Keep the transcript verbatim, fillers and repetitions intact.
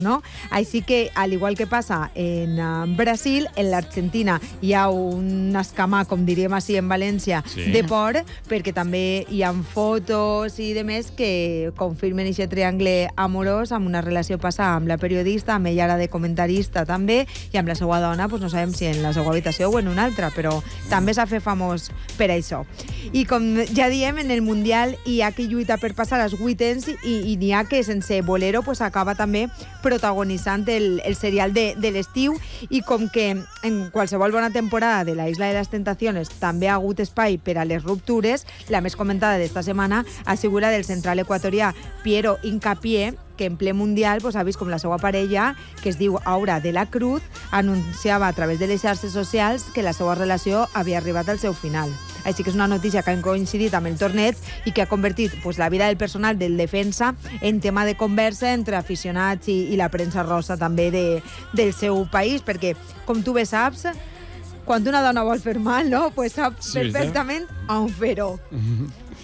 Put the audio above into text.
¿no? Així que, al igual que passa en uh, Brasil, en l'Argentina hi ha un escamà, com diríem així en València, sí. de por, perquè també hi ha fotos i de més que confirmen aquest triangle amorós amb una relació passada amb la periodista, amb ella ara de comentarista també, i amb la seva dona, doncs no sabem si en la seva habitació o en una altra, però també s'ha fet famós per això. I com ja diem, en el Mundial hi ha qui lluita per passar als vuitens i, i n'hi ha que sense bolero pues, acaba també protagonitzant el, el serial de, de l'estiu, i com que en qualsevol bona temporada de la Isla de las Tentaciones també ha hagut espai per a les ruptures, la més comentada d'esta setmana ha sigut la del central equatorià Piero Hincapié, que en ple Mundial pues, ha vist com la seva parella, que es diu Aura de la Cruz, anunciava a través de les xarxes socials que la seva relació havia arribat al seu final. Així que és una notícia que han coincidit amb el torneig i que ha convertit pues, la vida del personal del defensa en tema de conversa entre aficionats i, i la premsa rosa també de, del seu país, perquè, com tu bé saps, quan una dona vol fer mal, no? Pues sap sí, perfectament on fer-ho.